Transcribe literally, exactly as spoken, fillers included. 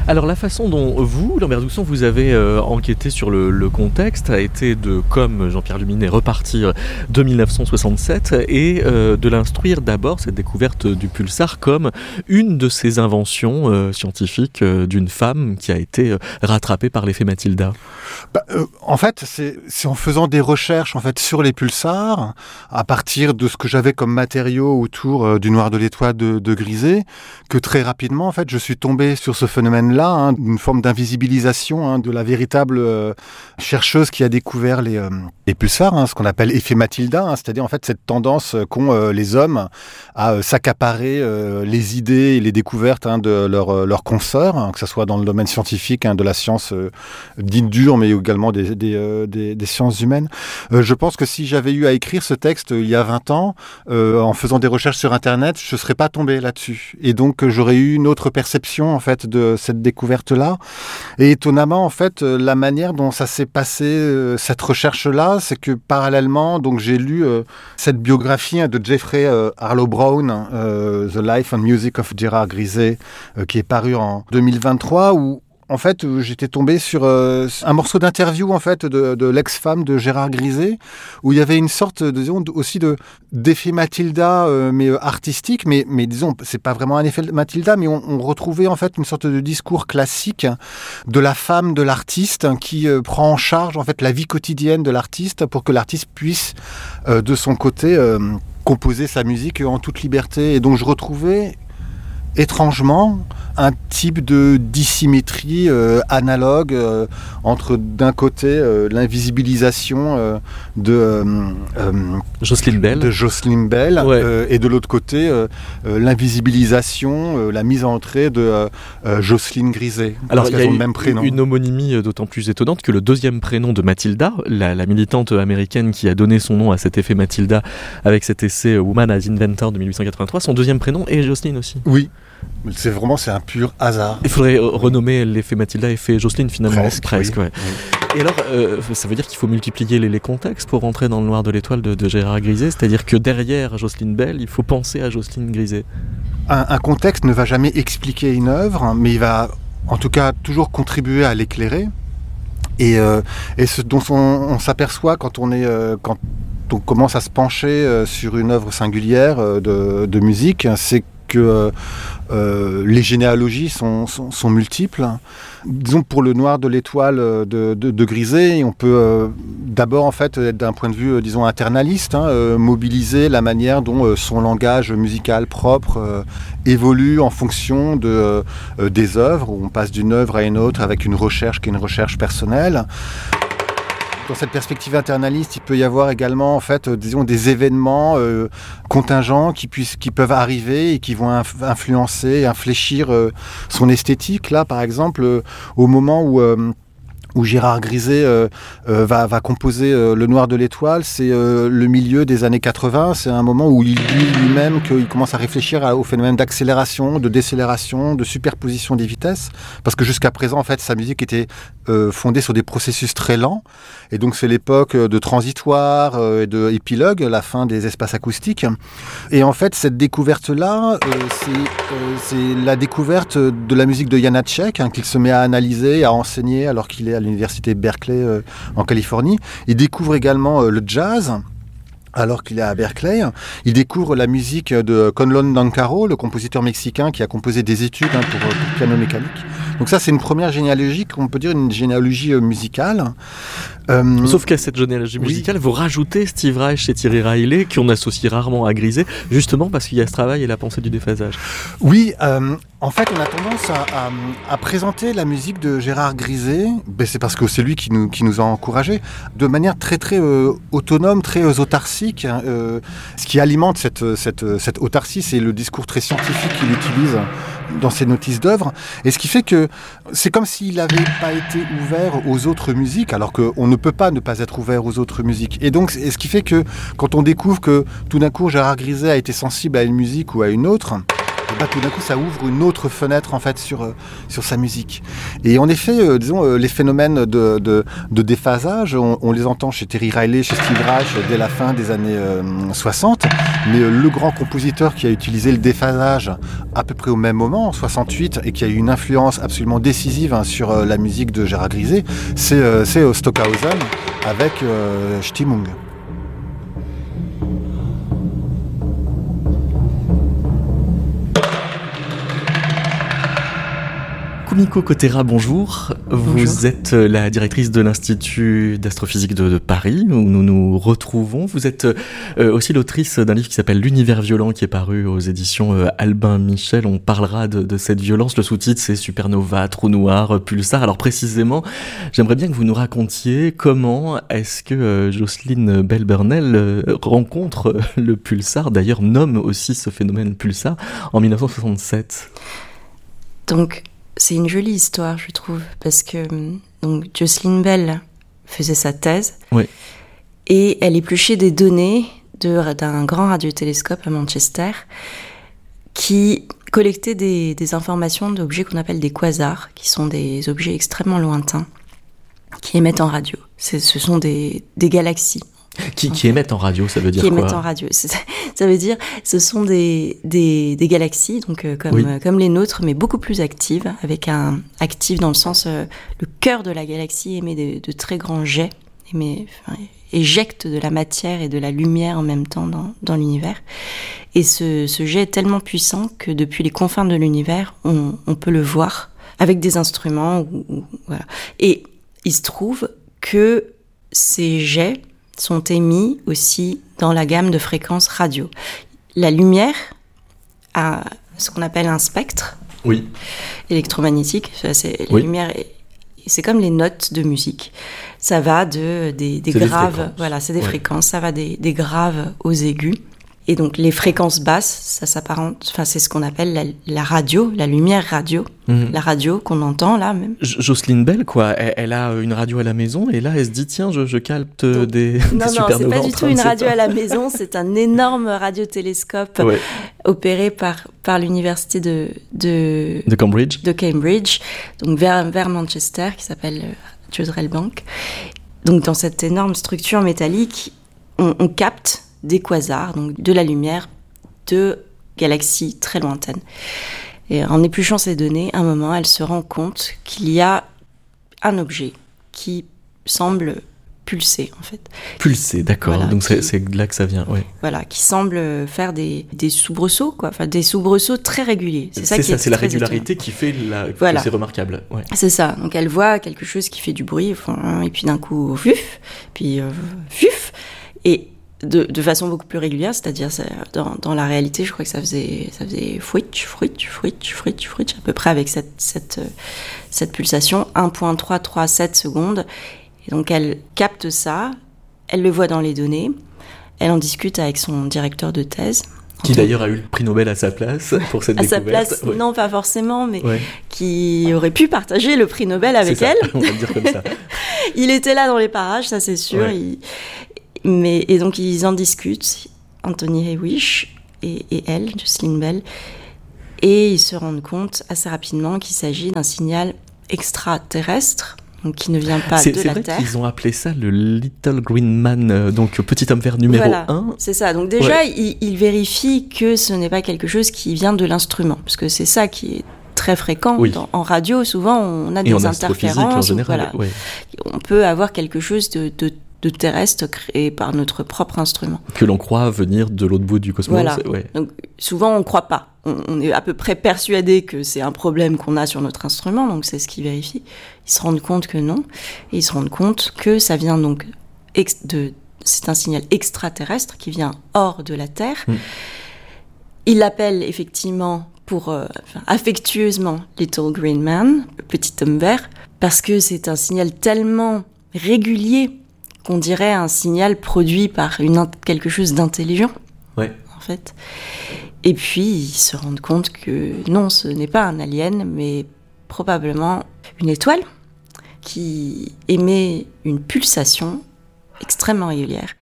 Alors la façon dont vous, Lambert Dousson, vous avez euh, enquêté sur le, le contexte a été de, comme Jean-Pierre Luminet, repartir de dix-neuf cent soixante-sept et euh, de l'instruire d'abord, cette découverte du pulsar, comme une de ces inventions euh, scientifiques euh, d'une femme qui a été euh, rattrapée par l'effet Matilda. Bah, euh, en fait, c'est, c'est en faisant des recherches en fait, sur les pulsars, à partir de ce que j'avais comme matériaux autour euh, du Noir de l'Étoile de, de Grisé, que très rapidement, en fait, je suis tombé sur ce phénomène-là, hein, une forme d'invisibilisation hein, de la véritable euh, chercheuse qui a découvert les, euh, les pulsars, hein, ce qu'on appelle effet Matilda, hein, c'est-à-dire en fait cette tendance qu'ont euh, les hommes à euh, s'accaparer euh, les idées et les découvertes hein, de leurs euh, leur consoeurs, hein, que ce soit dans le domaine scientifique, hein, de la science euh, dite dure, mais également des, des, euh, des, des sciences humaines. Euh, je pense que si j'avais eu à écrire ce texte euh, il y a vingt ans, euh, en faisant des recherches sur Internet, je ne serais pas tombé là-dessus. Et donc, euh, j'aurais eu une autre perception, en fait, de cette découverte-là. Et étonnamment, en fait, euh, la manière dont ça s'est passé, euh, cette recherche-là, c'est que parallèlement, donc, j'ai lu euh, cette biographie hein, de Jeffrey euh, Harlow Brown, euh, The Life and Music of Gérard Grisé, euh, qui est paru en deux mille vingt-trois, où en fait, j'étais tombé sur euh, un morceau d'interview en fait de, de l'ex-femme de Gérard Grisé, où il y avait une sorte, de, disons, aussi de d'effet Matilda, euh, mais euh, artistique, mais mais disons, c'est pas vraiment un effet Matilda, mais on, on retrouvait en fait une sorte de discours classique de la femme de l'artiste hein, qui euh, prend en charge en fait la vie quotidienne de l'artiste pour que l'artiste puisse euh, de son côté euh, composer sa musique en toute liberté. Et donc je retrouvais étrangement un type de dissymétrie euh, analogue euh, entre d'un côté euh, l'invisibilisation euh, de euh, euh, Jocelyne Bell, de Jocelyne Bell ouais. euh, et de l'autre côté euh, euh, l'invisibilisation, euh, la mise en entrée de euh, euh, Jocelyne Grisé. Alors il y a ont le même prénom. Une homonymie d'autant plus étonnante que le deuxième prénom de Matilda, la, la militante américaine qui a donné son nom à cet effet Matilda avec cet essai Woman as Inventor de dix-huit cent quatre-vingt-trois, son deuxième prénom est Jocelyne aussi. Oui. C'est vraiment, c'est un pur hasard. Il faudrait renommer l'effet Matilda effet Jocelyne finalement. Presque, Presque oui. ouais. Oui. Et alors, euh, ça veut dire qu'il faut multiplier les, les contextes pour rentrer dans le Noir de l'Étoile de, de Gérard Grisé, c'est-à-dire que derrière Jocelyne Bell, il faut penser à Jocelyne Grisé. Un, un contexte ne va jamais expliquer une œuvre, mais il va en tout cas toujours contribuer à l'éclairer. Et, euh, et ce dont on, on s'aperçoit quand on est... Euh, quand on commence à se pencher euh, sur une œuvre singulière euh, de, de musique, c'est que euh, euh, les généalogies sont, sont, sont multiples. Disons pour le Noir de l'Étoile de, de, de Grisé, on peut euh, d'abord en fait être d'un point de vue, euh, disons, internaliste, hein, euh, mobiliser la manière dont euh, son langage musical propre euh, évolue en fonction de, euh, des œuvres, où on passe d'une œuvre à une autre avec une recherche qui est une recherche personnelle. Dans cette perspective internaliste, il peut y avoir également en fait, euh, disons, des événements euh, contingents qui, puissent, qui peuvent arriver et qui vont inf- influencer, infléchir euh, son esthétique. Là, par exemple, euh, au moment où... Euh, où Gérard Grisé euh, euh, va, va composer euh, Le Noir de l'Étoile, c'est euh, le milieu des années quatre-vingts, c'est un moment où il dit lui-même qu'il commence à réfléchir à, au phénomène d'accélération, de décélération, de superposition des vitesses, parce que jusqu'à présent, en fait, sa musique était euh, fondée sur des processus très lents, et donc c'est l'époque de transitoire euh, et de épilogue, la fin des espaces acoustiques, et en fait, cette découverte-là, euh, c'est, euh, c'est la découverte de la musique de Janacek, hein, qu'il se met à analyser, à enseigner, alors qu'il est à l'université Berkeley euh, en Californie. Il découvre également euh, le jazz alors qu'il est à Berkeley. Il découvre la musique de Conlon Dancaro, le compositeur mexicain qui a composé des études hein, pour, pour piano mécanique. Donc ça, c'est une première généalogie, on peut dire une généalogie euh, musicale. Euh, Sauf qu'à cette généalogie musicale, oui. Vous rajoutez Steve Reich et Thierry Riley, qu'on associe rarement à Grisé, justement parce qu'il y a ce travail et la pensée du déphasage. Oui, euh, en fait, on a tendance à, à, à présenter la musique de Gérard Grisé, ben c'est parce que c'est lui qui nous, qui nous a encouragés, de manière très très euh, autonome, très euh, autarcique. Hein, euh, ce qui alimente cette, cette, cette autarcie, c'est le discours très scientifique qu'il utilise dans ses notices d'œuvres, et ce qui fait que c'est comme s'il n'avait pas été ouvert aux autres musiques, alors qu'on ne peut pas ne pas être ouvert aux autres musiques. Et donc, et ce qui fait que quand on découvre que tout d'un coup Gérard Grisé a été sensible à une musique ou à une autre, bah, tout d'un coup ça ouvre une autre fenêtre en fait sur, euh, sur sa musique. Et en effet, euh, disons, euh, les phénomènes de, de, de déphasage, on, on les entend chez Terry Riley, chez Steve Reich dès la fin des années euh, soixante, mais euh, le grand compositeur qui a utilisé le déphasage à peu près au même moment, en soixante-huit, et qui a eu une influence absolument décisive hein, sur euh, la musique de Gérard Griset, c'est, euh, c'est euh, Stockhausen avec euh, Stimmung. Kumiko Kotera, bonjour. Bonjour. Vous êtes la directrice de l'Institut d'astrophysique de, de Paris, où nous nous retrouvons. Vous êtes euh, aussi l'autrice d'un livre qui s'appelle L'univers violent, qui est paru aux éditions euh, Albin Michel. On parlera de, de cette violence. Le sous-titre, c'est Supernova, Trou Noir, Pulsar. Alors précisément, j'aimerais bien que vous nous racontiez comment est-ce que euh, Jocelyne Bell-Burnel euh, rencontre euh, le pulsar, d'ailleurs nomme aussi ce phénomène pulsar, en dix-neuf cent soixante-sept. Donc, c'est une jolie histoire, je trouve, parce que donc, Jocelyne Bell faisait sa thèse, oui. Et elle épluchait des données de, d'un grand radiotélescope à Manchester qui collectait des, des informations d'objets qu'on appelle des quasars, qui sont des objets extrêmement lointains, qui émettent en radio. C'est, ce sont des, des galaxies. Qui, qui émettent en radio, ça veut dire qui quoi ? Qui émettent en radio. Ça veut dire, ce sont des, des, des galaxies, donc euh, comme, oui. euh, comme les nôtres, mais beaucoup plus actives, avec un actif dans le sens, euh, le cœur de la galaxie émet de, de très grands jets, émet, enfin, éjecte de la matière et de la lumière en même temps dans, dans l'univers. Et ce, ce jet est tellement puissant que depuis les confins de l'univers, on, on peut le voir avec des instruments. Ou, ou, voilà. Et il se trouve que ces jets sont émis aussi dans la gamme de fréquences radio. La lumière a ce qu'on appelle un spectre oui. électromagnétique. C'est, la oui. lumière, c'est comme les notes de musique. Ça va de, des, des graves, des voilà, c'est des ouais. fréquences, ça va des, des graves aux aigus. Et donc les fréquences basses, ça s'apparente, enfin c'est ce qu'on appelle la, la radio, la lumière radio, mmh. la radio qu'on entend là même. J- Jocelyne Bell, quoi, elle, elle a une radio à la maison et là elle se dit tiens, je, je capte donc, des, non, des non, c'est pas du tout une radio pas. à la maison, c'est un énorme radiotélescope ouais. opéré par par l'université de de, de Cambridge, de Cambridge, donc vers vers Manchester, qui s'appelle Jezreel Bank. Donc dans cette énorme structure métallique, on, on capte des quasars, donc de la lumière de galaxies très lointaines. Et en épluchant ces données, à un moment, elle se rend compte qu'il y a un objet qui semble pulser, en fait. Pulser, d'accord. Voilà, donc qui, c'est, c'est là que ça vient, oui. Voilà, qui semble faire des, des soubresauts, quoi. Enfin, des soubresauts très réguliers. C'est, ça c'est qui ça, est c'est la très régularité étonnant. qui fait la, voilà. que c'est remarquable. Ouais. C'est ça. Donc elle voit quelque chose qui fait du bruit, et puis d'un coup, fuf, puis euh, fuf, et De, de façon beaucoup plus régulière, c'est-à-dire ça, dans, dans la réalité, je crois que ça faisait, ça faisait fouitch, fouitch, fouitch, fouitch, fouitch, à peu près avec cette, cette, cette pulsation, un virgule trois trois sept secondes. Et donc elle capte ça, elle le voit dans les données, elle en discute avec son directeur de thèse. Qui d'ailleurs a eu le prix Nobel à sa place pour cette à découverte. À sa place, ouais. non pas forcément, mais ouais. qui aurait pu partager le prix Nobel avec c'est ça, elle. On va le dire comme ça. Il était là dans les parages, ça c'est sûr. Ouais. Il... Mais, et donc ils en discutent, Anthony Hewish et, et elle, Jocelyne Bell, et ils se rendent compte assez rapidement qu'il s'agit d'un signal extraterrestre, donc qui ne vient pas c'est, de c'est la vrai Terre. Qu'ils ont appelé ça le Little Green Man, euh, donc petit homme vert numéro voilà, un. C'est ça, donc déjà ouais. ils, ils vérifient que ce n'est pas quelque chose qui vient de l'instrument, parce que c'est ça qui est très fréquent. Oui. Dans, en radio, souvent on a et des en interférences. En général, voilà, ouais. On peut avoir quelque chose de, de de terrestre créé par notre propre instrument. Que l'on croit venir de l'autre bout du cosmos. Voilà. Ouais. Donc, souvent, on ne croit pas. On, on est à peu près persuadé que c'est un problème qu'on a sur notre instrument, donc c'est ce qu'ils vérifient. Ils se rendent compte que non. Et ils se rendent compte que ça vient donc ex- de... C'est un signal extraterrestre qui vient hors de la Terre. Mmh. Ils l'appellent effectivement, pour, euh, enfin, affectueusement, Little Green Man, le petit homme vert, parce que c'est un signal tellement régulier qu'on dirait un signal produit par une, quelque chose d'intelligent, ouais. en fait. Et puis, ils se rendent compte que non, ce n'est pas un alien, mais probablement une étoile qui émet une pulsation extrêmement régulière.